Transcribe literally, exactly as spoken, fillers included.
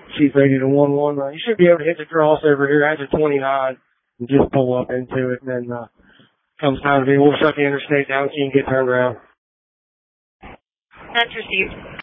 Chief eighty to one one. Uh, you should be able to hit the crossover here at the twenty-nine and just pull up into it. And then uh, comes time to be, we'll shut the interstate down so you can get turned around. That's received.